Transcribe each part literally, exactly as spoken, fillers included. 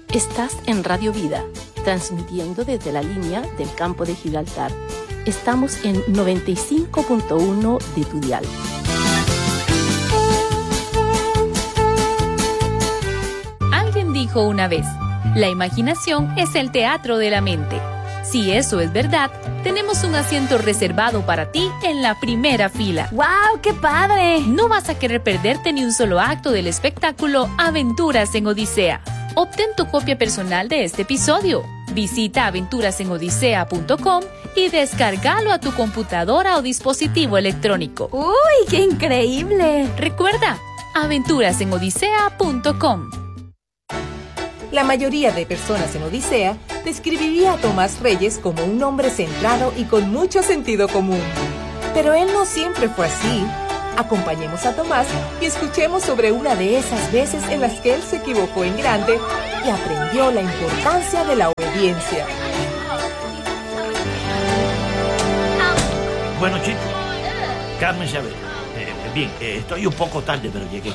Estás en Radio Vida, transmitiendo desde la línea del campo de Gibraltar. Estamos en noventa y cinco punto uno de tu dial. Alguien dijo una vez, la imaginación es el teatro de la mente. Si eso es verdad, tenemos un asiento reservado para ti en la primera fila. ¡Wow, qué padre! No vas a querer perderte ni un solo acto del espectáculo Aventuras en Odisea. Obtén tu copia personal de este episodio. Visita aventuras en odisea punto com y descárgalo a tu computadora o dispositivo electrónico. ¡Uy, qué increíble! Recuerda, aventuras en odisea punto com. La mayoría de personas en Odisea describiría a Tomás Reyes como un hombre centrado y con mucho sentido común. Pero él no siempre fue así. Acompañemos a Tomás y escuchemos sobre una de esas veces en las que él se equivocó en grande y aprendió la importancia de la obediencia. Bueno, chicos, Carmen Isabel, eh, bien, eh, estoy un poco tarde, pero llegué.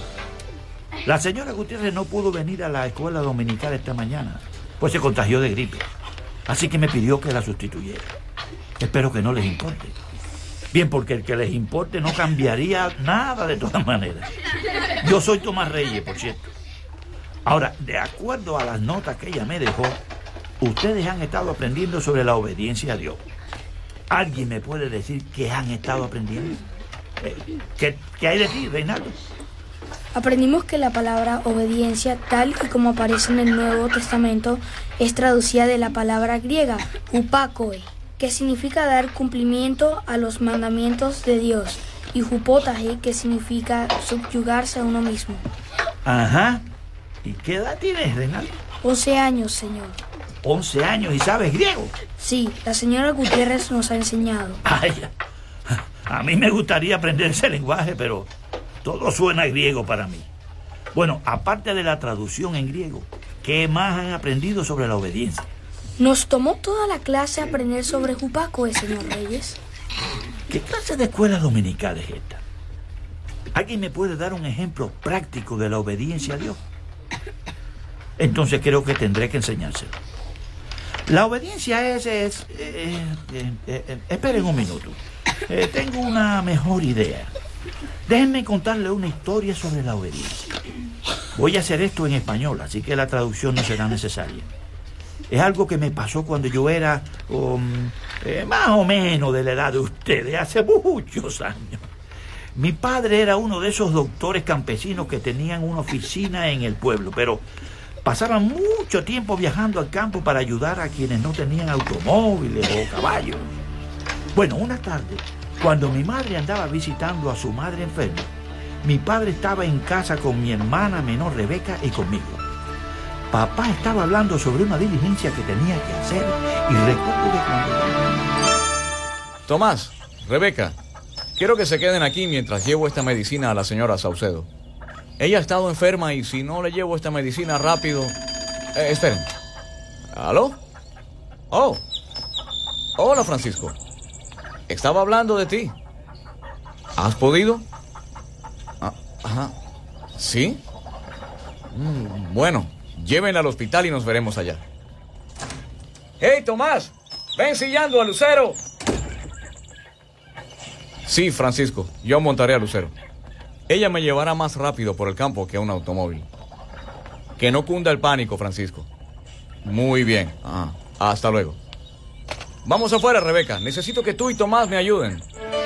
La señora Gutiérrez no pudo venir a la escuela dominical esta mañana, pues se contagió de gripe. Así que me pidió que la sustituyera. Espero que no les importe. Bien, porque el que les importe no cambiaría nada de todas maneras. Yo soy Tomás Reyes, por cierto. Ahora, de acuerdo a las notas que ella me dejó, ustedes han estado aprendiendo sobre la obediencia a Dios. ¿Alguien me puede decir qué han estado aprendiendo? ¿Qué, qué hay de ti, Reinaldo? Aprendimos que la palabra obediencia, tal y como aparece en el Nuevo Testamento, es traducida de la palabra griega, hupakoe, que significa dar cumplimiento a los mandamientos de Dios, y hupotaje, que significa subyugarse a uno mismo. Ajá. ¿Y qué edad tienes, Reinaldo? Once años, señor. Once años y sabes griego. Sí, la señora Gutiérrez nos ha enseñado. Ay, a mí me gustaría aprender ese lenguaje, pero todo suena griego para mí. Bueno, aparte de la traducción en griego, ¿qué más han aprendido sobre la obediencia? Nos tomó toda la clase aprender sobre hupakoe, señor Reyes. ¿Qué clase de escuela dominical es esta? ¿Alguien me puede dar un ejemplo práctico de la obediencia a Dios? Entonces creo que tendré que enseñárselo. La obediencia es... es eh, eh, eh, eh, esperen un minuto. Eh, tengo una mejor idea. Déjenme contarle una historia sobre la obediencia. Voy a hacer esto en español, así que la traducción no será necesaria. Es algo que me pasó cuando yo era um, eh, más o menos de la edad de ustedes, hace muchos años. Mi padre era uno de esos doctores campesinos que tenían una oficina en el pueblo, pero pasaban mucho tiempo viajando al campo para ayudar a quienes no tenían automóviles o caballos. Bueno, una tarde, cuando mi madre andaba visitando a su madre enferma, mi padre estaba en casa con mi hermana menor Rebeca y conmigo. Papá estaba hablando sobre una diligencia que tenía que hacer y recuerdo que cuando... Tomás, Rebeca, quiero que se queden aquí mientras llevo esta medicina a la señora Saucedo. Ella ha estado enferma y si no le llevo esta medicina rápido... Eh, esperen. ¿Aló? Oh. Hola, Francisco. Estaba hablando de ti. ¿Has podido? Ah, ajá. ¿Sí? Mm, bueno, llévenla al hospital y nos veremos allá. ¡Hey, Tomás! ¡Ven sillando a Lucero! Sí, Francisco, yo montaré a Lucero. Ella me llevará más rápido por el campo que un automóvil. Que no cunda el pánico, Francisco. Muy bien. Ah, hasta luego. Vamos afuera, Rebeca. Necesito que tú y Tomás me ayuden.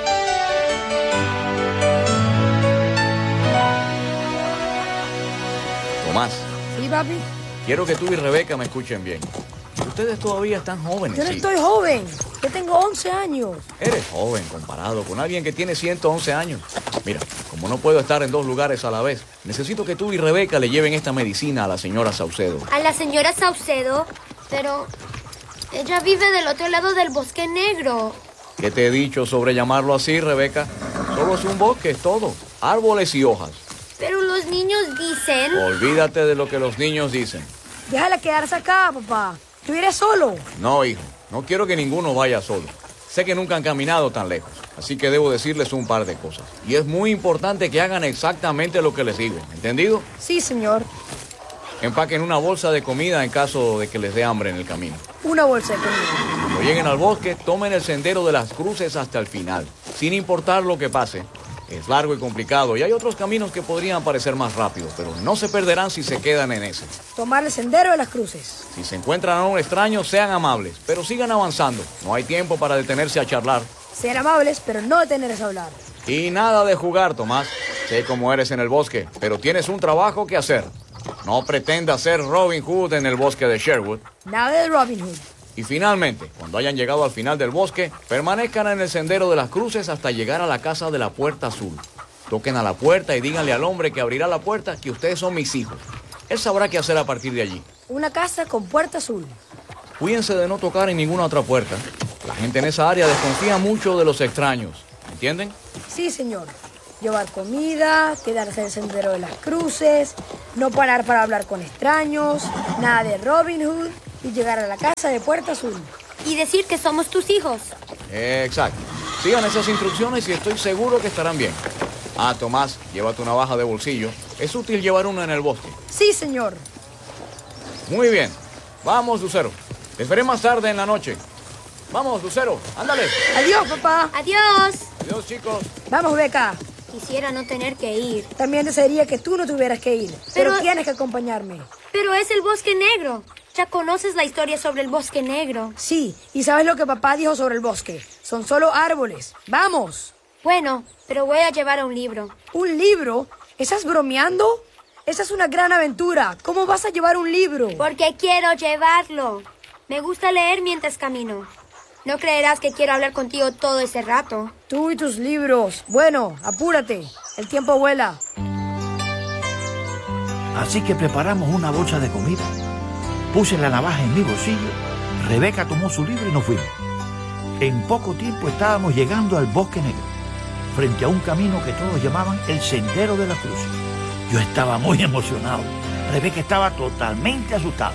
Tomás. ¿Sí, papi? Quiero que tú y Rebeca me escuchen bien. Ustedes todavía están jóvenes. Yo no sí. estoy joven. Yo tengo once años. Eres joven comparado con alguien que tiene ciento once años. Mira, como no puedo estar en dos lugares a la vez, necesito que tú y Rebeca le lleven esta medicina a la señora Saucedo. ¿A la señora Saucedo? Pero ella vive del otro lado del bosque negro. ¿Qué te he dicho sobre llamarlo así, Rebeca? Solo es un bosque, es todo. Árboles y hojas. Pero los niños dicen... Olvídate de lo que los niños dicen. Déjala quedarse acá, papá. Tú iré solo. No, hijo. No quiero que ninguno vaya solo. Sé que nunca han caminado tan lejos, así que debo decirles un par de cosas. Y es muy importante que hagan exactamente lo que les digo. ¿Entendido? Sí, señor. Empaquen una bolsa de comida en caso de que les dé hambre en el camino. Una bolsa de comida. Cuando lleguen al bosque, tomen el sendero de las cruces hasta el final, sin importar lo que pase. Es largo y complicado y hay otros caminos que podrían parecer más rápidos, pero no se perderán si se quedan en ese. Tomar el sendero de las cruces. Si se encuentran a un extraño, sean amables, pero sigan avanzando. No hay tiempo para detenerse a charlar. Ser amables, pero no detenerse a hablar. Y nada de jugar, Tomás. Sé cómo eres en el bosque, pero tienes un trabajo que hacer. No pretendas ser Robin Hood en el bosque de Sherwood. Nada de Robin Hood. Y finalmente, cuando hayan llegado al final del bosque, permanezcan en el sendero de las cruces hasta llegar a la casa de la Puerta Azul. Toquen a la puerta y díganle al hombre que abrirá la puerta que ustedes son mis hijos. Él sabrá qué hacer a partir de allí. Una casa con puerta azul. Cuídense de no tocar en ninguna otra puerta. La gente en esa área desconfía mucho de los extraños. ¿Entienden? Sí, señor. Llevar comida, quedarse en el sendero de las cruces, no parar para hablar con extraños, nada de Robin Hood y llegar a la casa de Puerta Azul. Y decir que somos tus hijos. Exacto. Sigan esas instrucciones y estoy seguro que estarán bien. Ah, Tomás, lleva tu navaja de bolsillo. Es útil llevar una en el bosque. Sí, señor. Muy bien. Vamos, Lucero. Te veré más tarde en la noche. Vamos, Lucero, ándale. Adiós, papá. Adiós. Adiós, chicos. Vamos, Beca. Quisiera no tener que ir. También desearía que tú no tuvieras que ir, pero, Pero- tienes que acompañarme. Pero es el bosque negro. Ya conoces la historia sobre el bosque negro. Sí, y ¿sabes lo que papá dijo sobre el bosque? Son solo árboles. ¡Vamos! Bueno, pero voy a llevar un libro. ¿Un libro? ¿Estás bromeando? Esa es una gran aventura. ¿Cómo vas a llevar un libro? Porque quiero llevarlo. Me gusta leer mientras camino. No creerás que quiero hablar contigo todo ese rato. Tú y tus libros. Bueno, apúrate. El tiempo vuela. Así que preparamos una bolsa de comida. Puse la navaja en mi bolsillo. Rebeca tomó su libro y nos fuimos. En poco tiempo estábamos llegando al bosque negro, frente a un camino que todos llamaban el Sendero de la Cruz. Yo estaba muy emocionado. Rebeca estaba totalmente asustada.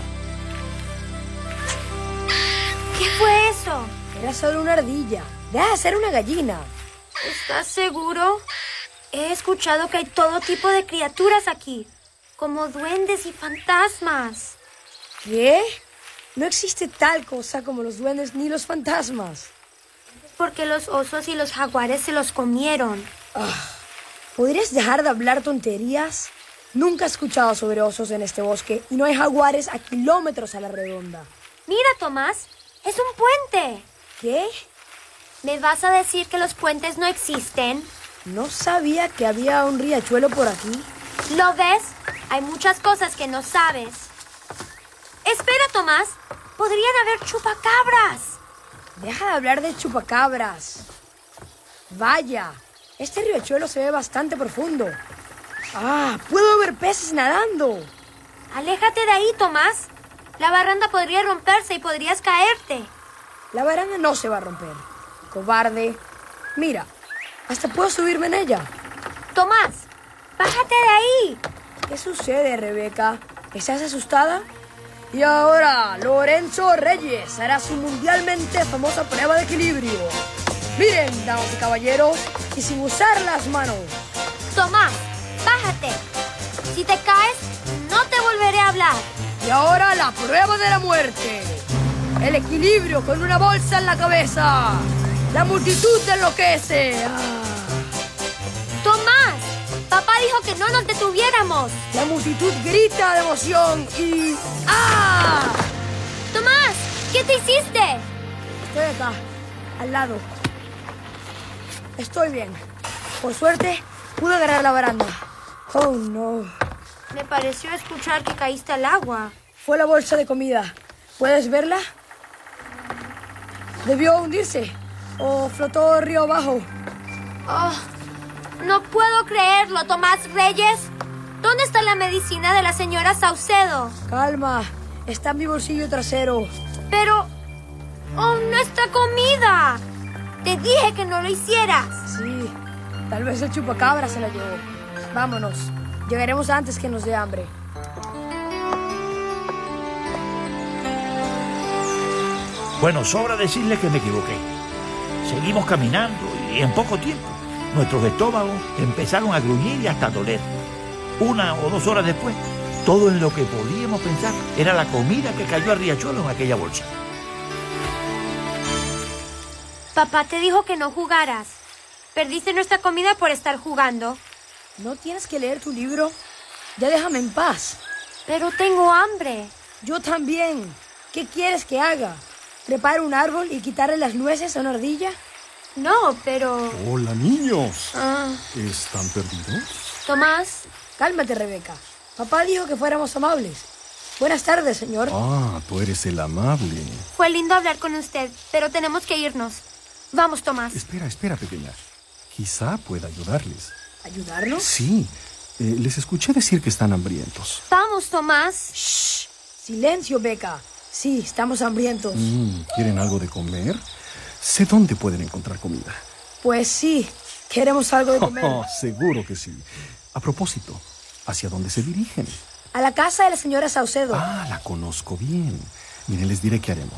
¿Qué fue eso? Era solo una ardilla. Deja de ser una gallina. ¿Estás seguro? He escuchado que hay todo tipo de criaturas aquí, como duendes y fantasmas. ¿Qué? No existe tal cosa como los duendes ni los fantasmas. Porque los osos y los jaguares se los comieron. ¿Podrías dejar de hablar tonterías? Nunca he escuchado sobre osos en este bosque y no hay jaguares a kilómetros a la redonda. Mira, Tomás, es un puente. ¿Qué? ¿Me vas a decir que los puentes no existen? No sabía que había un riachuelo por aquí. ¿Lo ves? Hay muchas cosas que no sabes. Espera, Tomás. Podrían haber chupacabras. Deja de hablar de chupacabras. Vaya, este riachuelo se ve bastante profundo. Ah, puedo ver peces nadando. Aléjate de ahí, Tomás. La baranda podría romperse y podrías caerte. La baranda no se va a romper. Cobarde. Mira, hasta puedo subirme en ella. Tomás, bájate de ahí. ¿Qué sucede, Rebeca? ¿Estás asustada? Y ahora, Lorenzo Reyes hará su mundialmente famosa prueba de equilibrio. Miren, damas y caballeros, y sin usar las manos. Tomás, bájate. Si te caes, no te volveré a hablar. Y ahora la prueba de la muerte. El equilibrio con una bolsa en la cabeza. La multitud enloquece. Ah. Tomás, papá dijo que no nos detuviéramos. La multitud grita de emoción y... ¡Ah! Tomás, ¿qué te hiciste? Estoy acá, al lado. Estoy bien. Por suerte, pude agarrar la baranda. Oh, no. Me pareció escuchar que caíste al agua. Fue la bolsa de comida. ¿Puedes verla? Debió hundirse. O flotó río abajo. Oh, no puedo creerlo, Tomás Reyes. ¿Dónde está la medicina de la señora Saucedo? Calma. Está en mi bolsillo trasero. Pero... ¡Oh, nuestra comida! Te dije que no lo hicieras. Sí. Tal vez el chupacabra se la llevó. Vámonos. Llegaremos antes que nos dé hambre. Bueno, sobra decirle que me equivoqué. Seguimos caminando y en poco tiempo nuestros estómagos empezaron a gruñir y hasta a doler. Una o dos horas después Todo en lo que podíamos pensar era la comida que cayó a Riachuelo en aquella bolsa. Papá te dijo que no jugaras. Perdiste nuestra comida por estar jugando. ¿No tienes que leer tu libro? Ya déjame en paz. Pero tengo hambre. Yo también. ¿Qué quieres que haga? ¿Prepare un árbol y quitarle las nueces a una ardilla? No, pero... Hola, niños. Ah. ¿Están perdidos? Tomás. Cálmate, Rebeca. Papá dijo que fuéramos amables. Buenas tardes, señor. Ah, tú eres el amable. Fue lindo hablar con usted, pero tenemos que irnos. Vamos, Tomás. Espera, espera, pequeña. Quizá pueda ayudarles. ¿Ayudarnos? Sí. Eh, les escuché decir que están hambrientos. Vamos, Tomás. Shh. Silencio, Beca. Sí, estamos hambrientos. Mm, ¿quieren algo de comer? Sé dónde pueden encontrar comida. Pues sí, queremos algo de comer. Oh, seguro que sí. A propósito, ¿hacia dónde se dirigen? A la casa de la señora Saucedo. Ah, la conozco bien. Miren, les diré qué haremos.